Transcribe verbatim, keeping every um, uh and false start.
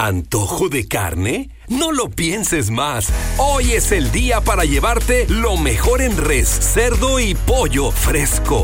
¿Antojo de carne? No lo pienses más. Hoy es el día para llevarte lo mejor en res, cerdo y pollo fresco,